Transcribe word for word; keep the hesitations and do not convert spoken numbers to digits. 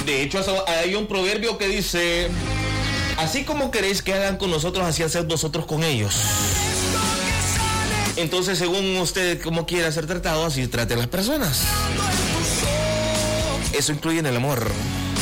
de hecho, hay un proverbio que dice: así como queréis que hagan con nosotros, así haced vosotros con ellos. Entonces, según usted cómo quiera ser tratado, así trate a las personas. Eso incluye en el amor.